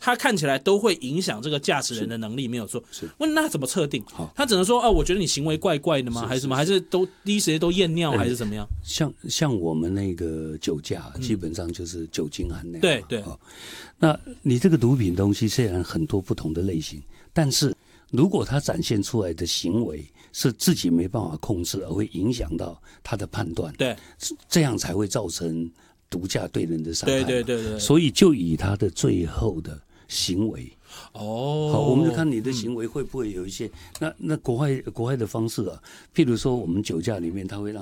它看起来都会影响这个驾驶人的能力，没有错。问那怎么测定？他只能说我觉得你行为怪怪的吗？还是什么？还是都第一时间都验尿，还是怎么样？ 像我们那个酒驾，基本上就是酒精含量。 对对。 那你这个毒品东西虽然很多不同的类型，但是如果它展现出来的行为是自己没办法控制，而会影响到他的判断， 对， 这样才会造成毒驾对人的伤害。 对。 所以就以他的最后的行为。好，我们就看你的行为会不会有一些，那国外的方式啊，譬如说我们酒驾里面，他会让